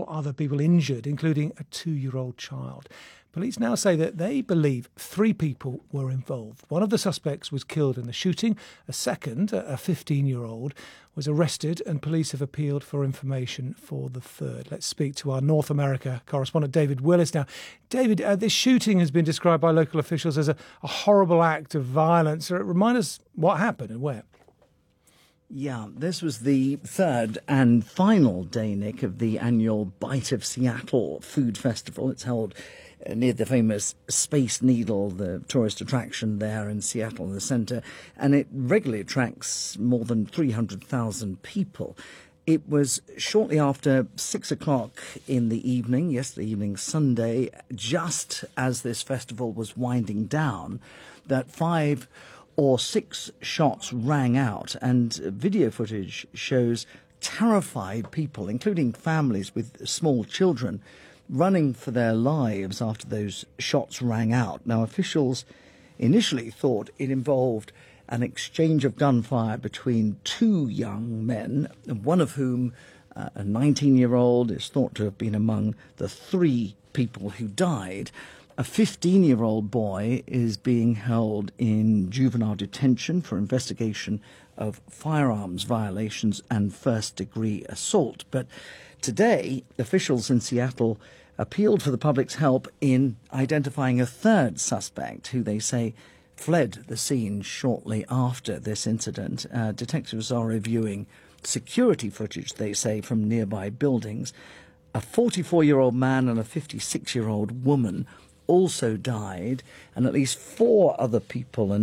4 other people injured, including a 2-year-old child. Police now say that they believe 3 people were involved. One of the suspects was killed in the shooting. A second, a 15-year-old, was arrested, and police have appealed for information for the third. Let's speak to our North America correspondent, David Willis now. David, this shooting has been described by local officials as a horrible act of violence. Remind us what happened and where. Yeah, this was the third and final day, Nick, of the annual Bite of Seattle food festival. It's held near the famous Space Needle, the tourist attraction there in Seattle in the centre, and it regularly attracts more than 300,000 people. It was shortly after 6 o'clock in the evening, yesterday evening, Sunday, just as this festival was winding down, that 5 or 6 shots rang out, and video footage shows terrified people, including families with small children, running for their lives after those shots rang out. Now, officials initially thought it involved an exchange of gunfire between 2 young men, one of whom, a 19-year-old, is thought to have been among the 3 people who died. A 15-year-old boy is being held in juvenile detention for investigation of firearms violations and first-degree assault. But today, officials in Seattle appealed for the public's help in identifying a third suspect who they say fled the scene shortly after this incident. Detectives are reviewing security footage, they say, from nearby buildings. A 44-year-old man and a 56-year-old woman also died, and at least 4 other people are